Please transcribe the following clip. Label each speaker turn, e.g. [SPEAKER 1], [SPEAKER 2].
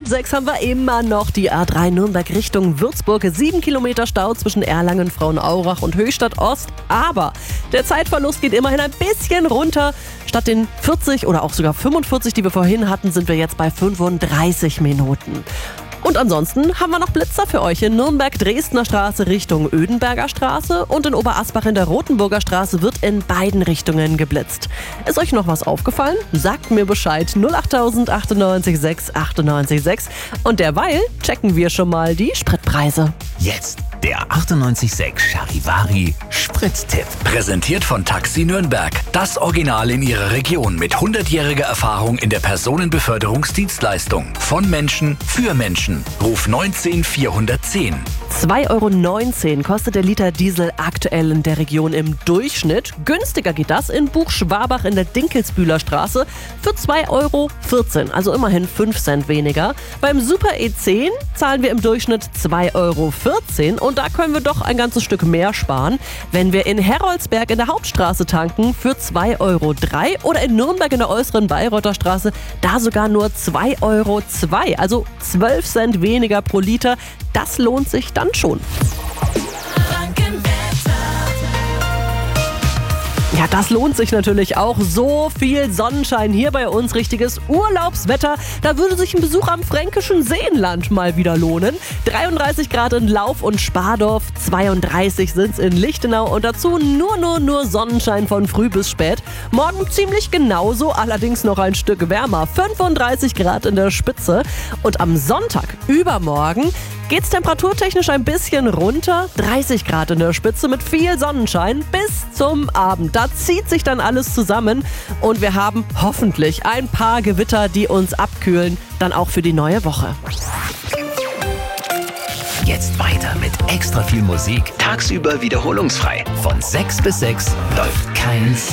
[SPEAKER 1] 6 haben wir immer noch die A3 Nürnberg Richtung Würzburg. 7 Kilometer Stau zwischen Erlangen, Frauenaurach und Höchstadt Ost. Aber der Zeitverlust geht immerhin ein bisschen runter. Statt den 40 oder auch sogar 45, die wir vorhin hatten, sind wir jetzt bei 35 Minuten. Und ansonsten haben wir noch Blitzer für euch in Nürnberg, Dresdner Straße Richtung Ödenberger Straße und in Oberasbach in der Rotenburger Straße wird in beiden Richtungen geblitzt. Ist euch noch was aufgefallen? Sagt mir Bescheid. 08000 98 6 98 6. Und derweil checken wir schon mal die Spritpreise.
[SPEAKER 2] Jetzt der 98.6 Charivari Sprittipp. Präsentiert von Taxi Nürnberg. Das Original in ihrer Region mit 100-jähriger Erfahrung in der Personenbeförderungsdienstleistung. Von Menschen für Menschen. Ruf 19410.
[SPEAKER 1] 2,19 € kostet der Liter Diesel aktuell in der Region im Durchschnitt. Günstiger geht das in Buchschwabach in der Dinkelsbühler Straße für 2,14 €, also immerhin 5 Cent weniger. Beim Super E10 zahlen wir im Durchschnitt 2,14 € und da können wir doch ein ganzes Stück mehr sparen, wenn wir in Heroldsberg in der Hauptstraße tanken für 2,03 € oder in Nürnberg in der äußeren Bayreuther Straße, da sogar nur 2,02 €, also 12 Cent weniger pro Liter. Das lohnt sich dann schon. Ja, das lohnt sich natürlich auch. So viel Sonnenschein hier bei uns, richtiges Urlaubswetter. Da würde sich ein Besuch am fränkischen Seenland mal wieder lohnen. 33 Grad in Lauf und Spardorf, 32 sind's in Lichtenau und dazu nur Sonnenschein von früh bis spät. Morgen ziemlich genauso, allerdings noch ein Stück wärmer. 35 Grad in der Spitze. Und am Sonntag, übermorgen, geht's temperaturtechnisch ein bisschen runter. 30 Grad in der Spitze mit viel Sonnenschein bis zum Abend. Da zieht sich dann alles zusammen und wir haben hoffentlich ein paar Gewitter, die uns abkühlen, dann auch für die neue Woche.
[SPEAKER 2] Jetzt weiter mit extra viel Musik. Tagsüber wiederholungsfrei. Von 6 bis 6 läuft kein